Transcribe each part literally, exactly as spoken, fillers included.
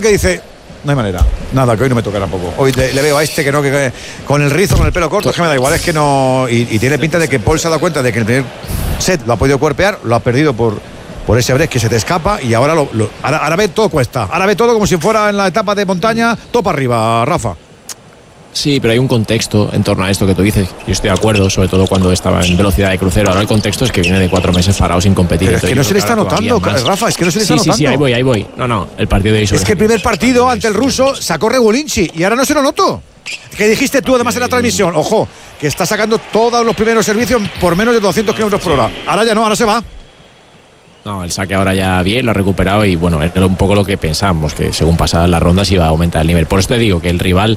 que dice, no hay manera, nada, que hoy no me toca tampoco. Hoy le, le veo a este que no, que, que con el rizo, con el pelo corto, es que me da igual, es que no. Y, y tiene pinta de que Paul se ha dado cuenta de que el primer set lo ha podido cuerpear, lo ha perdido por, por ese break que se te escapa y ahora, lo, lo, ahora, ahora ve todo cuesta. Ahora ve todo como si fuera en la etapa de montaña, todo para arriba, Rafa. Sí, pero hay un contexto en torno a esto que tú dices. Yo estoy de acuerdo, sobre todo cuando estaba en velocidad de crucero. Ahora el contexto es que viene de cuatro meses parado sin competir. Pero es que no se le está notando, Rafa, es que no se le está sí, notando. Sí, sí, ahí voy, ahí voy. No, no, el partido de hoy. Es que el primer partido ante el ruso sacó Regulinci y ahora no se lo noto. ¿Qué dijiste tú además en la transmisión? Ojo, que está sacando todos los primeros servicios por menos de doscientos kilómetros por hora. Ahora ya no, ahora se va. No, el saque ahora ya bien, lo ha recuperado y bueno, era un poco lo que pensábamos, que según pasaban las rondas iba a aumentar el nivel. Por eso te digo que el rival...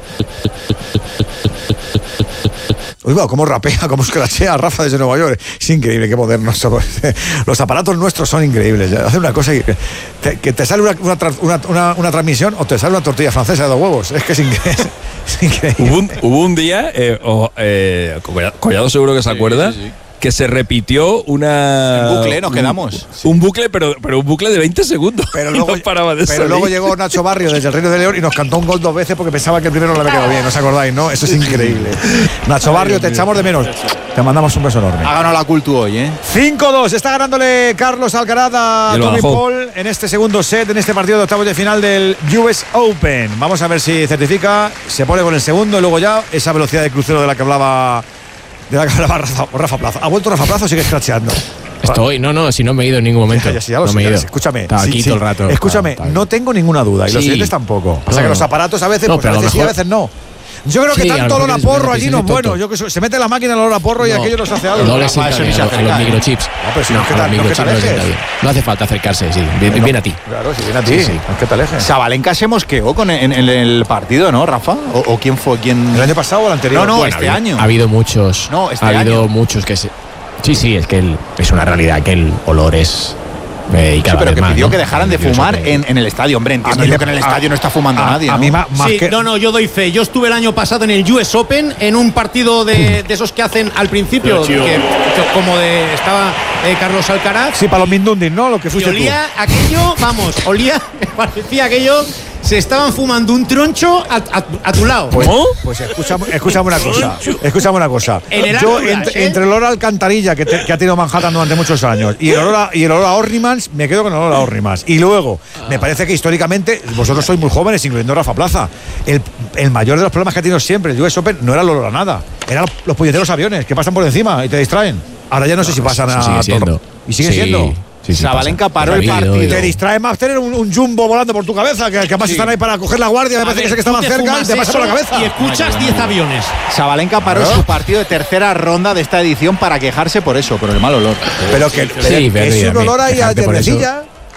Uy, va, cómo rapea, cómo escrachea Rafa desde Nueva York. Es increíble, qué modernos son. Los aparatos nuestros son increíbles. Hacen una cosa que te, que te sale una, una, una, una, una transmisión o te sale una tortilla francesa de dos huevos. Es que es increíble. Es increíble. Hubo, un, hubo un día, eh, oh, eh, Collado seguro que se acuerda, sí, sí, sí. que se repitió una... En bucle, nos quedamos. Un, un bucle, pero, pero un bucle de veinte segundos. Pero luego, no paraba de pero luego llegó Nacho Barrio desde el Reino de León y nos cantó un gol dos veces porque pensaba que el primero no le había quedado bien. ¿No os acordáis, no? Eso es increíble. Nacho Barrio, te echamos de menos. Te mandamos un beso enorme. Ha ganado la Cultu hoy, ¿eh? cinco dos. Está ganándole Carlos Alcaraz a Tommy Paul en este segundo set, en este partido de octavos de final del U S Open. Vamos a ver si certifica. Se pone con el segundo y luego ya esa velocidad de crucero de la que hablaba... De la que hablaba Rafa, Rafa Plaza. ¿Ha vuelto Rafa Plaza o sigue escracheando? Estoy, no, no, si no me he ido en ningún momento. Ya, ya, ya lo no sé, me he ido. Escúchame. Estaba sí, aquí sí. todo el rato. Escúchame, Estaba, estaba. no tengo ninguna duda. Y sí. Los siguientes tampoco. Pasa no. que los aparatos a veces, no, pues a veces sí, a veces no. Yo creo que sí, tanto olor a porro allí no es bueno. Yo que se mete la máquina el olor a porro y no, aquello nos hace algo. No le sienta bien a, a los microchips. No, pero si no, no, es que, no, no, que te alejes. No hace falta acercarse, sí. Viene bien a ti. Claro, si viene a ti. Sí, sí. No es que te alejes. Sabalenka se mosqueó con en, en el partido, ¿no, Rafa? ¿O, o quién fue? ¿Quién? ¿El año pasado o el anterior? No, no, bueno, este ha año. Ha habido muchos. No, este ha habido año. muchos que se. Sí, sí, es que el, es una realidad que el olor es. Eh, y cada sí, pero vez que más, pidió ¿no? que dejaran de fumar en, en el estadio. Hombre, entiendo yo que en el estadio a, no está fumando a, nadie. A ¿no? mí más, más sí, que... no, no, yo doy fe. Yo estuve el año pasado en el U S Open en un partido de, de esos que hacen al principio, que, que, como de estaba eh, Carlos Alcaraz. Sí, para los Mindundis, ¿no? Lo que fuiste y olía tú. aquello, vamos, olía, parecía aquello. Se estaban fumando un troncho a, a, a tu lado. Pues, pues escúchame, escúchame una cosa. Escúchame una cosa. Yo, entre, ¿eh? entre el olor a alcantarilla que, te, que ha tenido Manhattan durante muchos años y el olor a, y el olor a Orrimans, me quedo con el olor a Orrimans. Y luego, ah. me parece que históricamente, vosotros sois muy jóvenes, incluyendo Rafa Plaza, el, el mayor de los problemas que ha tenido siempre el U S Open no era el olor a nada. Eran los puñeteros aviones que pasan por encima y te distraen. Ahora ya no, no sé si pasan a. Sigue siendo. Y sigue sí. siendo. Sí, sí, Sabalenka paró el partido. Te distrae más tener un, un jumbo volando por tu cabeza, que además sí. están ahí para coger la guardia, me parece ver, que, que está más cerca y te pasa por la cabeza. Y escuchas diez aviones. Sabalenka paró ¿no? su partido de tercera ronda de esta edición para quejarse por eso, por el mal olor. Pero que, sí, sí, que es un olor ahí a cervecilla.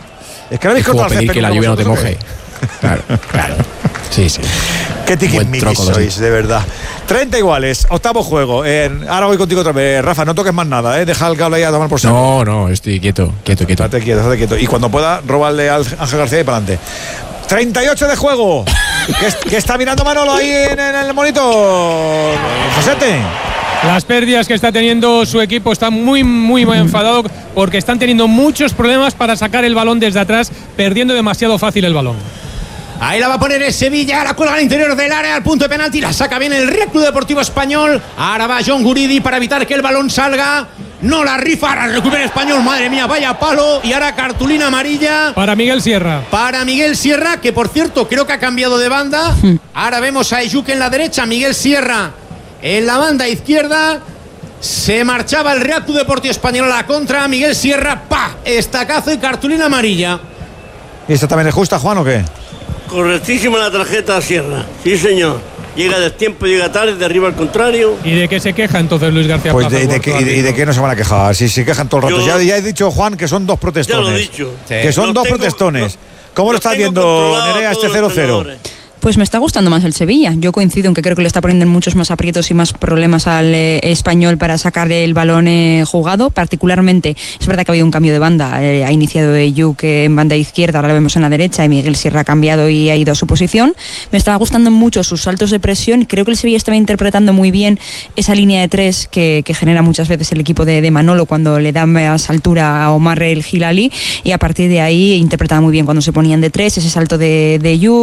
Es que ahora habéis cortado el césped. Que la lluvia no te moje. Claro, claro. Sí, sí. Qué tiquismiquis sois, de verdad. treinta iguales, octavo juego. Eh, ahora voy contigo otra vez. Rafa, no toques más nada, ¿eh? Deja el cable ahí a tomar por saco. No, no, estoy quieto, quieto, quieto. Estate quieto, estate quieto. Y cuando pueda, róbale al Ángel García y para adelante. treinta y ocho de juego. ¿Qué, es, ¿Qué está mirando Manolo ahí en, en el monitor? Josete. Las pérdidas que está teniendo su equipo están muy, muy, muy enfadado porque están teniendo muchos problemas para sacar el balón desde atrás, perdiendo demasiado fácil el balón. Ahí la va a poner el Sevilla, la cuelga al interior del área, al punto de penalti, la saca bien el Real Club Deportivo Español. Ahora va John Guridi para evitar que el balón salga. No la rifa, ahora recupera el Español, madre mía, vaya palo. Y ahora cartulina amarilla. Para Miguel Sierra. Para Miguel Sierra, que por cierto creo que ha cambiado de banda. Ahora vemos a Ejuke en la derecha, Miguel Sierra en la banda izquierda. Se marchaba el Real Club Deportivo Español a la contra. Miguel Sierra, pa, estacazo y cartulina amarilla. ¿Y esta también es justa, Juan, o qué? Correctísima la tarjeta a Sierra, sí señor. Llega de tiempo, llega tarde, derriba al contrario. ¿Y de qué se queja entonces Luis García Pues Plaza? De, de, que, y, de, ¿Y de qué no se van a quejar? Si se quejan todo el rato. Yo, ya, ya he dicho, Juan, que son dos protestones. Ya lo he dicho. Que son los dos tengo, protestones. los, ¿Cómo lo estás viendo, Nerea, este cero cero? Pues me está gustando más el Sevilla. Yo coincido en que creo que le está poniendo muchos más aprietos y más problemas al eh, Español para sacar el balón eh, jugado. Particularmente, es verdad que ha habido un cambio de banda. Eh, ha iniciado Ejuke en banda izquierda, ahora lo vemos en la derecha, y Miguel Sierra ha cambiado y ha ido a su posición. Me está gustando mucho sus saltos de presión. Creo que el Sevilla estaba interpretando muy bien esa línea de tres que, que genera muchas veces el equipo de, de Manolo cuando le da más altura a Omar el Hilali, y a partir de ahí interpretaba muy bien cuando se ponían de tres, ese salto de, de Ejuke.